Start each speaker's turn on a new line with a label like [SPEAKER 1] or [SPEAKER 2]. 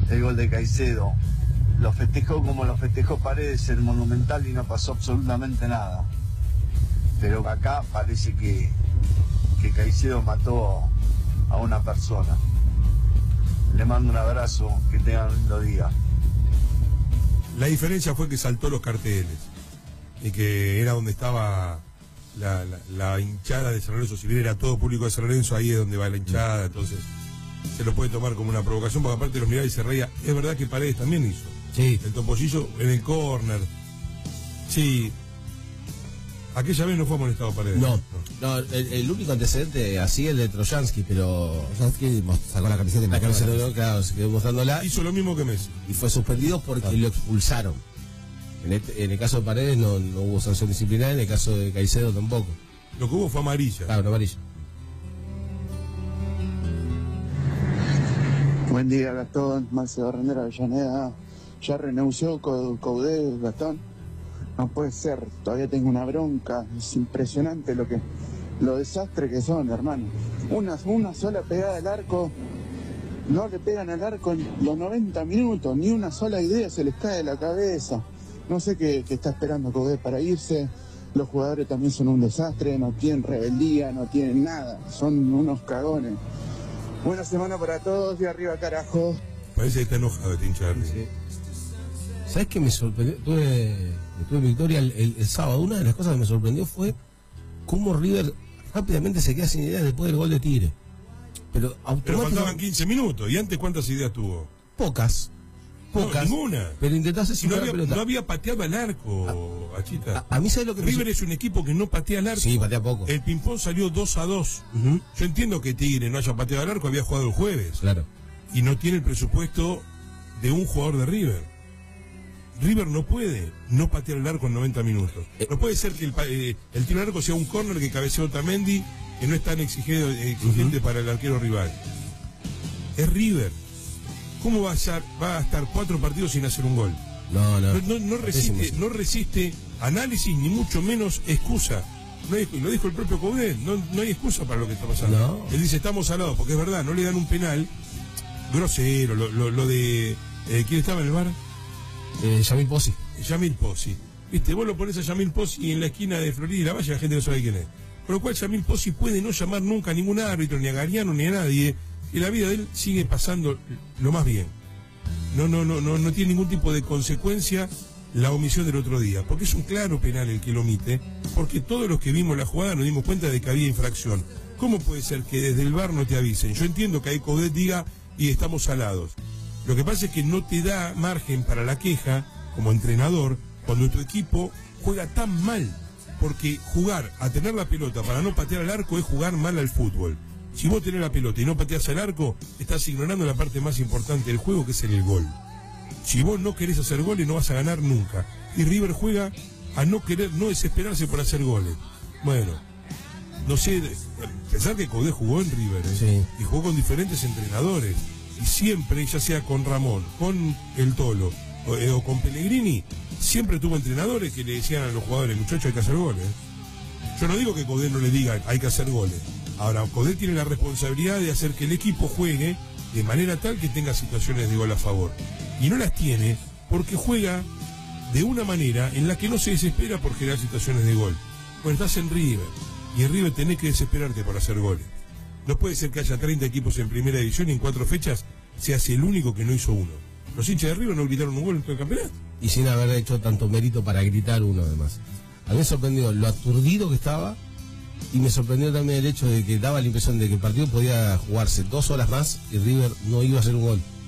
[SPEAKER 1] el gol de Caicedo. Lo festejó como lo festejó Paredes, el Monumental, y no pasó absolutamente nada. Pero acá parece que Caicedo mató a una persona. Le mando un abrazo, que tengan un lindo día.
[SPEAKER 2] La diferencia fue que saltó los carteles y que era donde estaba la hinchada de San Lorenzo. Si bien era todo público de San Lorenzo, ahí es donde va la hinchada, entonces se lo puede tomar como una provocación, porque aparte los miraba y se reía. Es verdad que Paredes también hizo.
[SPEAKER 3] Sí.
[SPEAKER 2] El topollillo en el córner. Sí. Aquella vez no fue amonestado Paredes.
[SPEAKER 3] No, el único antecedente así es el de Trojansky, pero Trojansky sacó la camiseta de claro, se quedó mostrándola.
[SPEAKER 2] Hizo lo mismo que Messi.
[SPEAKER 3] Y fue suspendido porque lo expulsaron. En el caso de Paredes no hubo sanción disciplinaria, en el caso de Caicedo tampoco.
[SPEAKER 2] Lo que hubo fue amarilla.
[SPEAKER 3] Claro, una amarilla.
[SPEAKER 4] Buen día, Gastón. Marce Barrendera, Avellaneda. ¿Ya renunció Coudet, Gastón? No puede ser, todavía tengo una bronca. Es impresionante lo desastre que son, hermano. Una sola pegada al arco, no le pegan al arco en los 90 minutos, ni una sola idea se les cae de la cabeza. No sé qué está esperando Coudet para irse. Los jugadores también son un desastre, no tienen rebeldía, no tienen nada, son unos cagones. Buena semana para todos y arriba carajo.
[SPEAKER 2] Parece que está enojado este hincha de River.
[SPEAKER 3] Sí. ¿Sabes qué me sorprendió? Tuve Victoria el sábado. Una de las cosas que me sorprendió fue cómo River rápidamente se queda sin ideas después del gol de Tigre. Pero
[SPEAKER 2] faltaban 15 minutos. ¿Y antes cuántas ideas tuvo?
[SPEAKER 3] Pocas.
[SPEAKER 2] No, ninguna.
[SPEAKER 3] Pero intentó hacer
[SPEAKER 2] la pelota. No había pateado al arco, Achita.
[SPEAKER 3] A mí, ¿sabes lo que
[SPEAKER 2] River es un equipo que no patea al arco.
[SPEAKER 3] Sí, patea poco.
[SPEAKER 2] El ping-pong salió 2-2. Yo entiendo que Tigre no haya pateado al arco, había jugado el jueves.
[SPEAKER 3] Claro.
[SPEAKER 2] Y no tiene el presupuesto de un jugador de River. River no puede no patear el arco en 90 minutos. No puede ser que el tiro al arco sea un córner que cabeceó Otamendi, que no es tan exigente para el arquero rival. Es River. ¿Cómo va a estar 4 partidos sin hacer un gol? No resiste análisis, ni mucho menos excusa. Lo dijo el propio Coudet, no hay excusa para lo que está pasando.
[SPEAKER 3] No.
[SPEAKER 2] Él dice, estamos al lado, porque es verdad, no le dan un penal grosero, lo de... ¿quién estaba en el bar?
[SPEAKER 3] Yamil Pozzi.
[SPEAKER 2] Yamil Pozzi. Viste, vos lo pones a Yamil Pozzi en la esquina de Florida y la Valle, la gente no sabe quién es. Por lo cual Yamil Pozzi puede no llamar nunca a ningún árbitro, ni a Gariano, ni a nadie, y la vida de él sigue pasando lo más bien. No tiene ningún tipo de consecuencia la omisión del otro día, porque es un claro penal el que lo omite, porque todos los que vimos la jugada nos dimos cuenta de que había infracción. ¿Cómo puede ser que desde el VAR no te avisen? Yo entiendo que ahí Coudet diga, y estamos salados. Lo que pasa es que no te da margen para la queja como entrenador cuando tu equipo juega tan mal, porque jugar a tener la pelota para no patear al arco es jugar mal al fútbol. Si vos tenés la pelota y no pateás al arco, estás ignorando la parte más importante del juego, que es el gol. Si vos no querés hacer goles, no vas a ganar nunca. Y River juega a no desesperarse por hacer goles. Bueno, no sé, pensar que Coudet jugó en River,
[SPEAKER 3] Sí.
[SPEAKER 2] Y jugó con diferentes entrenadores. Y siempre, ya sea con Ramón, con el Tolo o con Pellegrini, siempre tuvo entrenadores que le decían a los jugadores, muchachos, hay que hacer goles. Yo no digo que Coudet no le diga, hay que hacer goles. Ahora, Coudet tiene la responsabilidad de hacer que el equipo juegue de manera tal que tenga situaciones de gol a favor. Y no las tiene porque juega de una manera en la que no se desespera por generar situaciones de gol. Bueno, estás en River, y en River tenés que desesperarte por hacer goles. No puede ser que haya 30 equipos en primera división y en 4 fechas seas el único que no hizo uno. Los hinchas de River no gritaron un gol en todo el campeonato.
[SPEAKER 3] Y sin haber hecho tanto mérito para gritar uno, además. A mí me sorprendió lo aturdido que estaba, y me sorprendió también el hecho de que daba la impresión de que el partido podía jugarse 2 horas más y River no iba a hacer un gol.